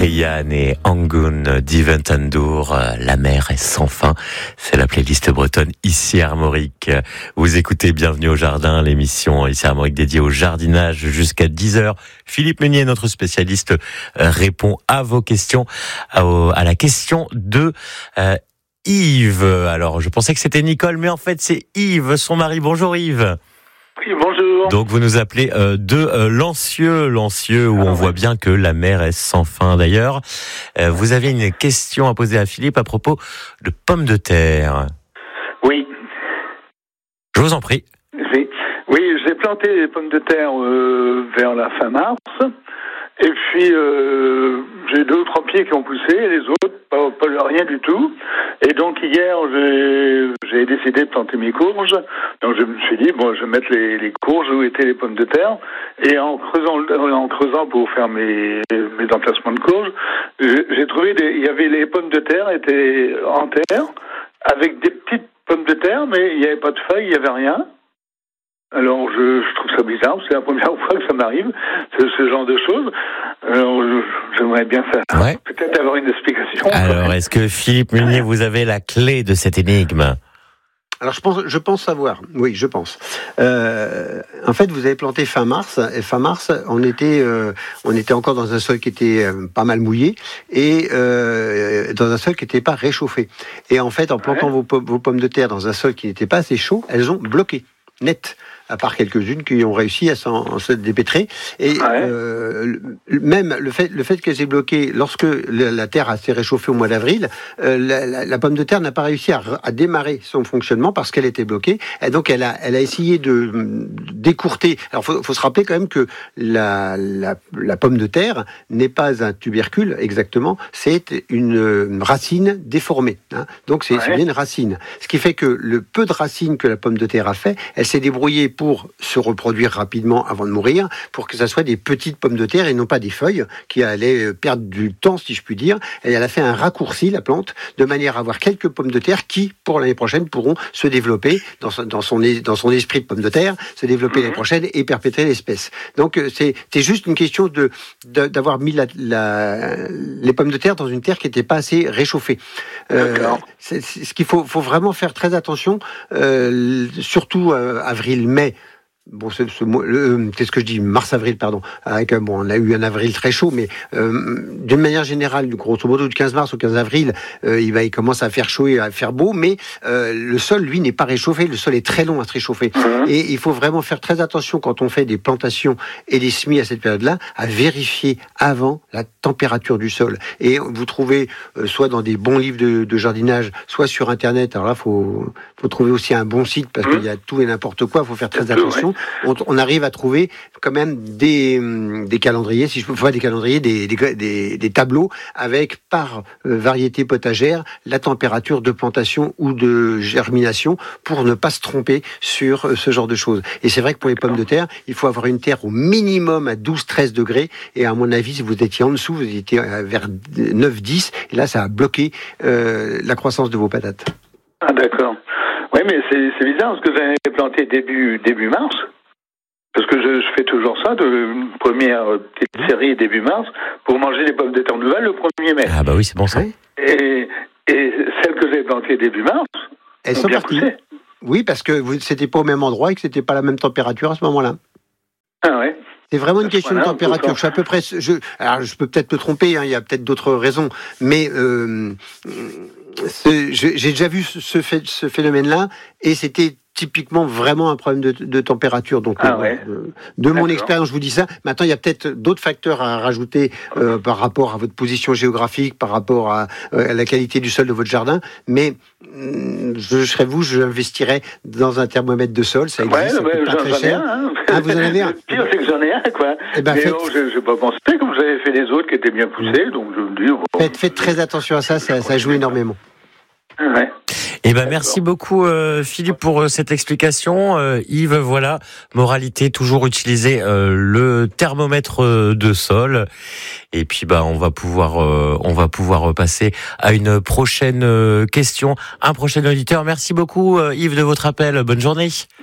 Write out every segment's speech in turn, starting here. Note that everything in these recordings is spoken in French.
Ryan et Angun Diventandour, la mer est sans fin. C'est la playlist bretonne Ici Armorique. Vous écoutez Bienvenue au Jardin, l'émission Ici Armorique dédiée au jardinage jusqu'à 10h. Philippe Meunier, notre spécialiste, répond à vos questions, à la question de Yves. Alors, je pensais que c'était Nicole, mais en fait, c'est Yves, son mari. Bonjour Yves. Oui, bonjour. Donc vous nous appelez de Lancieux, où on voit bien que la mer est sans fin d'ailleurs. Vous avez une question à poser à Philippe à propos de pommes de terre. Oui. Je vous en prie. Oui, j'ai planté les pommes de terre vers la fin mars. Et puis, j'ai 2 ou 3 pieds qui ont poussé, et les autres, pas rien du tout. Et donc, hier, j'ai décidé de planter mes courges. Donc, je me suis dit, bon, je vais mettre les courges où étaient les pommes de terre. Et en creusant pour faire mes emplacements de courges, j'ai trouvé les pommes de terre étaient en terre, avec des petites pommes de terre, mais il n'y avait pas de feuilles, il n'y avait rien. Alors, je trouve ça bizarre, c'est la première fois que ça m'arrive, ce genre de choses. Alors, j'aimerais bien peut-être avoir une explication. Alors, est-ce que Philippe Meunier, vous avez la clé de cette énigme ? Alors je pense savoir. Oui, je pense. En fait, vous avez planté fin mars. Et fin mars, on était encore dans un sol qui était pas mal mouillé et dans un sol qui n'était pas réchauffé. Et en fait, en plantant vos pommes de terre dans un sol qui n'était pas assez chaud, elles ont bloqué net. À part quelques-unes qui ont réussi à se dépêtrer. Et même le fait qu'elles aient bloqué, lorsque la terre s'est réchauffée au mois d'avril, la pomme de terre n'a pas réussi à démarrer son fonctionnement parce qu'elle était bloquée. Et donc elle a essayé d'écourter. Alors faut se rappeler quand même que la pomme de terre n'est pas un tubercule exactement, c'est une racine déformée. Hein. Donc c'est bien une racine. Ce qui fait que le peu de racines que la pomme de terre a fait, elle s'est débrouillée pour se reproduire rapidement avant de mourir, pour que ça soit des petites pommes de terre et non pas des feuilles qui allaient perdre du temps, si je puis dire. Et elle a fait un raccourci, la plante, de manière à avoir quelques pommes de terre qui, pour l'année prochaine, pourront se développer dans son esprit de pomme de terre, se développer l'année prochaine et perpétrer l'espèce. Donc c'est juste une question d'avoir mis les pommes de terre dans une terre qui n'était pas assez réchauffée. Ce qu'il faut vraiment faire très attention, surtout avril-mai. Bon, qu'est-ce que je dis, mars-avril, pardon. On a eu un avril très chaud, mais d'une manière générale, grosso modo, du 15 mars au 15 avril, il commence à faire chaud et à faire beau, mais le sol, lui, n'est pas réchauffé. Le sol est très long à se réchauffer. Et il faut vraiment faire très attention quand on fait des plantations et des semis à cette période-là, à vérifier avant la température du sol. Et vous trouvez, soit dans des bons livres de jardinage, soit sur Internet. Alors là, faut trouver aussi un bon site, parce qu'il y a tout et n'importe quoi. Il faut faire très attention. On arrive à trouver quand même des calendriers, si je peux pas des calendriers, des tableaux avec par variété potagère la température de plantation ou de germination pour ne pas se tromper sur ce genre de choses. Et c'est vrai que pour les pommes de terre, il faut avoir une terre au minimum à 12-13 degrés. Et à mon avis, si vous étiez en dessous, vous étiez vers 9-10. Et là, ça a bloqué la croissance de vos patates. Ah, d'accord. Oui, mais c'est bizarre parce que j'avais planté début mars. Parce que je fais toujours ça, de première petite série début mars, pour manger les pommes de terre nouvelles le 1er mai. Ah bah oui, c'est bon ça. Et celles que j'ai plantées début mars, elles sont parties. Oui, parce que c'était pas au même endroit et que c'était pas la même température à ce moment-là. Ah ouais. C'est vraiment une question de température. Je suis à peu près. Alors, je peux peut-être me tromper. Il y a peut-être d'autres raisons, mais j'ai déjà vu ce phénomène-là, et c'était typiquement vraiment un problème de température. Donc, de mon expérience, je vous dis ça. Maintenant, il y a peut-être d'autres facteurs à rajouter par rapport à votre position géographique, par rapport à la qualité du sol de votre jardin. Mais je serais vous, je investirais dans un thermomètre de sol. Ça existe, ça coûte pas très cher. Vous en avez un. Le pire, c'est que j'en ai un, quoi. Eh ben, mais non, je n'ai pas pensé, comme vous avez fait les autres qui étaient bien poussés. Donc, je me dis... Bon, faites très attention à ça, ça joue énormément. Ouais. Eh ben, merci beaucoup, Philippe, pour cette explication. Yves, voilà, moralité, toujours utiliser le thermomètre de sol. Et puis, on va pouvoir passer à une prochaine question, un prochain auditeur. Merci beaucoup, Yves, de votre appel. Bonne journée. De rien.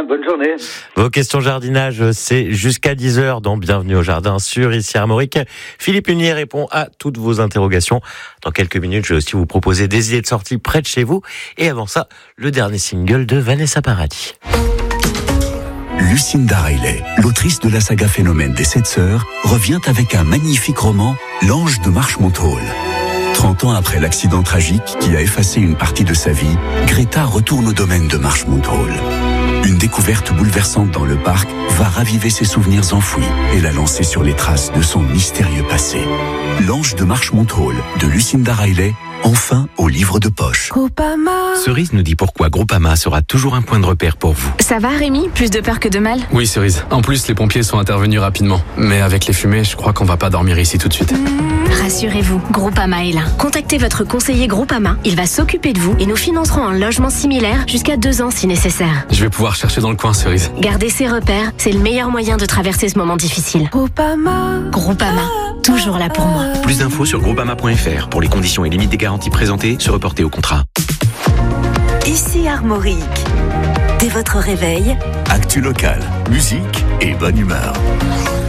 bonne journée. Vos questions jardinage, c'est jusqu'à 10h dans Bienvenue au Jardin sur Ici Armorique. Philippe Hunier répond à toutes vos interrogations. Dans quelques minutes, je vais aussi vous proposer des idées de sortie près de chez vous. Et avant ça, le dernier single de Vanessa Paradis. Lucinda Riley, l'autrice de la saga Phénomène des 7 sœurs, revient avec un magnifique roman, L'Ange de Marchmont Hall. 30 ans après l'accident tragique qui a effacé une partie de sa vie, Greta retourne au domaine de Marchmont Hall. Une découverte bouleversante dans le parc va raviver ses souvenirs enfouis et la lancer sur les traces de son mystérieux passé. L'Ange de Marchmont Hall de Lucinda Riley, enfin au livre de poche. Groupama. Cerise nous dit pourquoi Groupama sera toujours un point de repère pour vous. Ça va Rémi? Plus de peur que de mal? Oui Cerise, en plus les pompiers sont intervenus rapidement. Mais avec les fumées, je crois qu'on va pas dormir ici tout de suite. Rassurez-vous, Groupama est là. Contactez votre conseiller Groupama, il va s'occuper de vous et nous financerons un logement similaire jusqu'à 2 ans si nécessaire. Je vais pouvoir chercher dans le coin Cerise. Gardez ses repères, c'est le meilleur moyen de traverser ce moment difficile. Groupama, toujours là pour moi. Plus d'infos sur groupama.fr. Pour les conditions et limites des garanties présentées, se reporter au contrat. Ici Armorique. Dès votre réveil, Actu local, musique et bonne humeur.